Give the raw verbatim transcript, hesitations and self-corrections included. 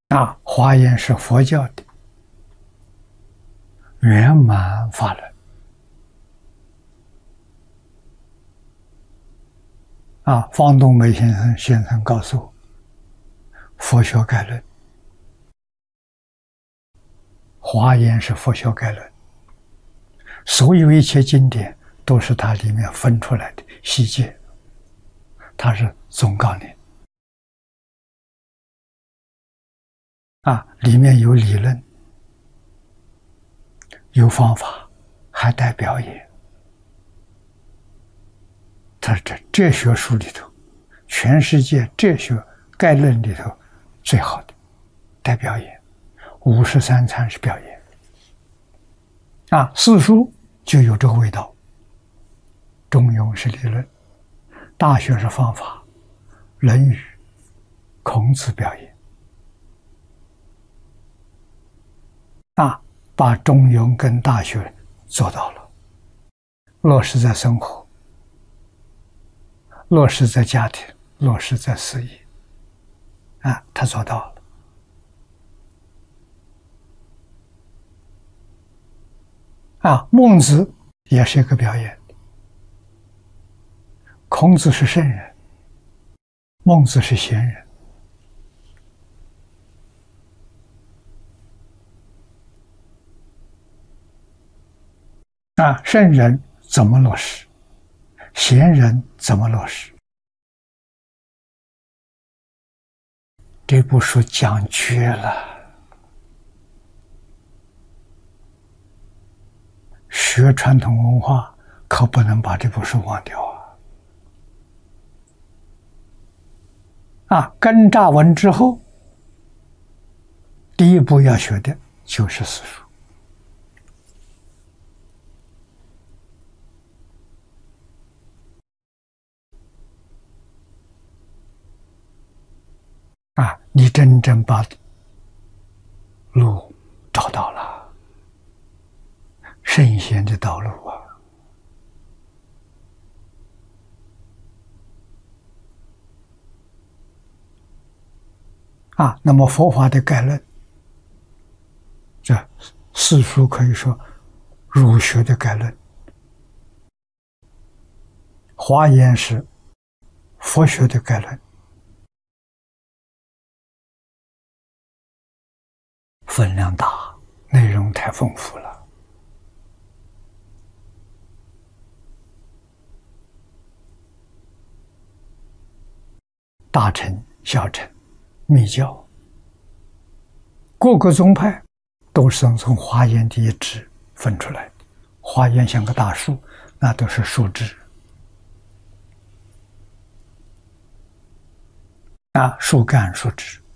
啊，华严是佛教的圆满法轮。啊，方东梅先生先生告诉我，佛学概论，华严是佛学概论，所有一切经典都是它里面分出来的细节，它是总纲领。啊，里面有理论，有方法，还带表演。它是这哲学书里头，全世界哲学概论里头最好的，带表演。五十三参是表演。啊，四书就有这个味道。中庸是理论，大学是方法，论语、孔子表演。啊，把中庸跟大学做到了，落实在生活，落实在家庭，落实在事业。啊，他做到了。啊，孟子也是一个表演。孔子是圣人，孟子是贤人。啊，圣人怎么落实？贤人怎么落实？这部书讲绝了。学传统文化可不能把这部书忘掉啊！啊，根扎稳之后，第一步要学的就是四书。啊，你真正把路找到了，圣贤的道路啊！啊，那么佛法的概论，这四书可以说儒学的概论，华严是佛学的概论，分量大，内容太丰富了。大乘、小乘、密教，各个宗派都是从华严的一支分出来的。华严像个大树，那都是树枝。啊，树干、树枝。